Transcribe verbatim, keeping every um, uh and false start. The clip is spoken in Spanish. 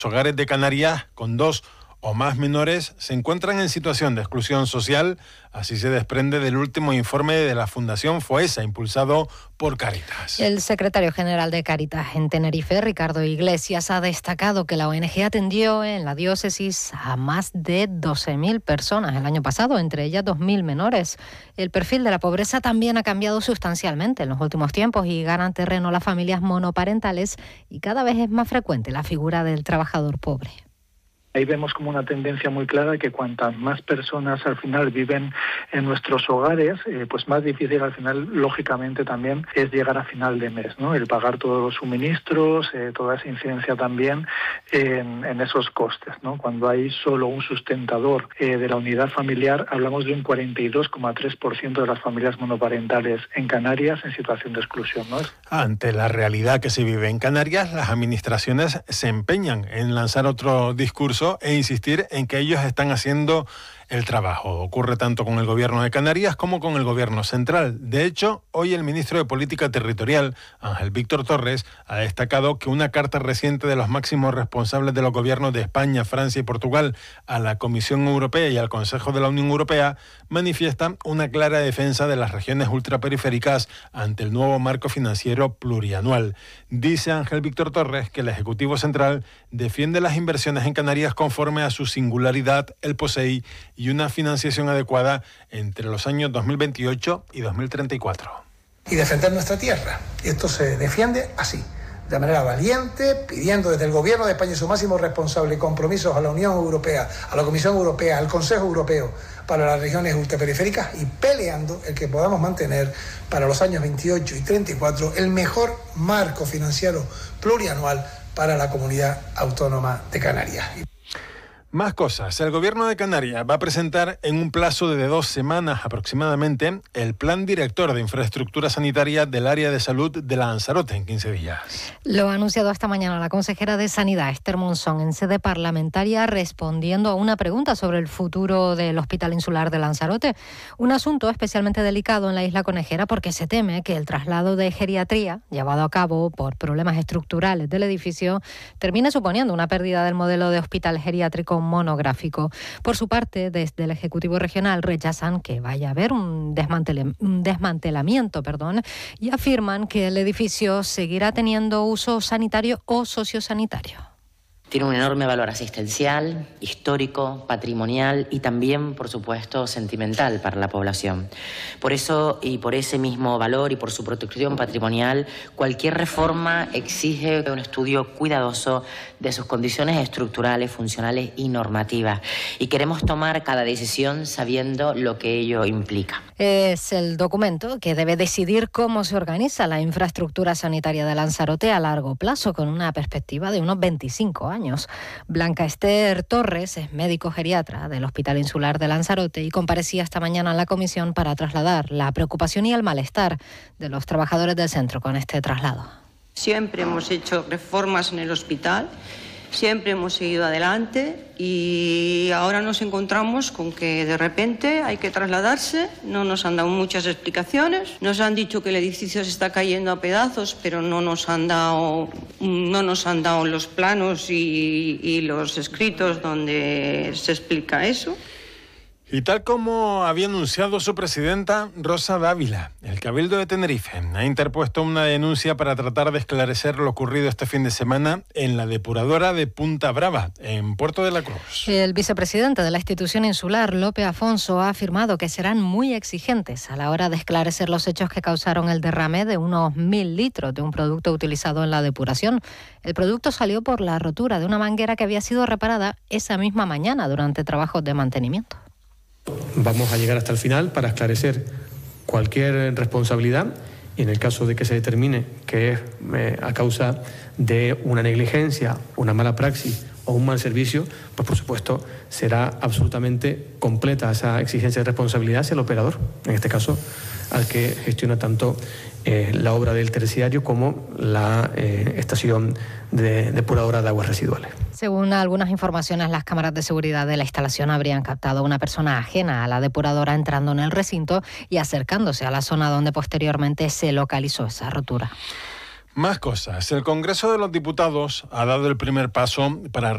hogares de Canarias con dos o más menores se encuentran en situación de exclusión social, así se desprende del último informe de la Fundación FOESA, impulsado por Cáritas. El secretario general de Cáritas en Tenerife, Ricardo Iglesias, ha destacado que la O N G atendió en la diócesis a más de doce mil personas el año pasado, entre ellas dos mil menores. El perfil de la pobreza también ha cambiado sustancialmente en los últimos tiempos y ganan terreno las familias monoparentales y cada vez es más frecuente la figura del trabajador pobre. Ahí vemos como una tendencia muy clara que cuantas más personas al final viven en nuestros hogares, eh, pues más difícil al final, lógicamente también, es llegar a final de mes, ¿no? El pagar todos los suministros, eh, toda esa incidencia también en, en esos costes, ¿no? Cuando hay solo un sustentador eh, de la unidad familiar, hablamos de un cuarenta y dos coma tres por ciento de las familias monoparentales en Canarias en situación de exclusión, ¿no? Ante la realidad que se vive en Canarias, las administraciones se empeñan en lanzar otro discurso e insistir en que ellos están haciendo el trabajo. Ocurre tanto con el Gobierno de Canarias como con el Gobierno central. De hecho, hoy el ministro de Política Territorial, Ángel Víctor Torres, ha destacado que una carta reciente de los máximos responsables de los gobiernos de España, Francia y Portugal a la Comisión Europea y al Consejo de la Unión Europea manifiesta una clara defensa de las regiones ultraperiféricas ante el nuevo marco financiero plurianual. Dice Ángel Víctor Torres que el Ejecutivo Central defiende las inversiones en Canarias conforme a su singularidad, el P O S E I, y una financiación adecuada entre los años dos mil veintiocho y dos mil treinta y cuatro. Y defender nuestra tierra. Y esto se defiende así, de manera valiente, pidiendo desde el Gobierno de España y su máximo responsable compromisos a la Unión Europea, a la Comisión Europea, al Consejo Europeo para las regiones ultraperiféricas y peleando el que podamos mantener para los años veintiocho y treinta y cuatro el mejor marco financiero plurianual para la comunidad autónoma de Canarias. Más cosas. El Gobierno de Canarias va a presentar en un plazo de dos semanas aproximadamente el Plan Director de Infraestructura Sanitaria del Área de Salud de Lanzarote en quince días. Lo ha anunciado esta mañana la consejera de Sanidad, Esther Monzón, en sede parlamentaria, respondiendo a una pregunta sobre el futuro del Hospital Insular de Lanzarote. Un asunto especialmente delicado en la isla conejera porque se teme que el traslado de geriatría, llevado a cabo por problemas estructurales del edificio, termine suponiendo una pérdida del modelo de hospital geriátrico monográfico. Por su parte, desde el Ejecutivo Regional rechazan que vaya a haber un, desmantele, un desmantelamiento perdón, y afirman que el edificio seguirá teniendo uso sanitario o sociosanitario. Tiene un enorme valor asistencial, histórico, patrimonial y también, por supuesto, sentimental para la población. Por eso y por ese mismo valor y por su protección patrimonial, cualquier reforma exige un estudio cuidadoso de sus condiciones estructurales, funcionales y normativas. Y queremos tomar cada decisión sabiendo lo que ello implica. Es el documento que debe decidir cómo se organiza la infraestructura sanitaria de Lanzarote a largo plazo, con una perspectiva de unos veinticinco años. Blanca Esther Torres es médico geriatra del Hospital Insular de Lanzarote y comparecía esta mañana en la comisión para trasladar la preocupación y el malestar de los trabajadores del centro con este traslado. Siempre hemos hecho reformas en el hospital, siempre hemos seguido adelante y ahora nos encontramos con que de repente hay que trasladarse. No nos han dado muchas explicaciones, nos han dicho que el edificio se está cayendo a pedazos, pero no nos han dado, no nos han dado los planos y, y los escritos donde se explica eso. Y tal como había anunciado su presidenta, Rosa Dávila, el Cabildo de Tenerife ha interpuesto una denuncia para tratar de esclarecer lo ocurrido este fin de semana en la depuradora de Punta Brava, en Puerto de la Cruz. El vicepresidente de la institución insular, Lope Afonso, ha afirmado que serán muy exigentes a la hora de esclarecer los hechos que causaron el derrame de unos mil litros de un producto utilizado en la depuración. El producto salió por la rotura de una manguera que había sido reparada esa misma mañana durante trabajos de mantenimiento. Vamos a llegar hasta el final para esclarecer cualquier responsabilidad y en el caso de que se determine que es eh, a causa de una negligencia, una mala praxis o un mal servicio, pues por supuesto será absolutamente completa esa exigencia de responsabilidad hacia el operador, en este caso al que gestiona tanto eh, la obra del terciario como la eh, estación de depuradora de aguas residuales. Según algunas informaciones, las cámaras de seguridad de la instalación habrían captado a una persona ajena a la depuradora entrando en el recinto y acercándose a la zona donde posteriormente se localizó esa rotura. Más cosas. El Congreso de los Diputados ha dado el primer paso para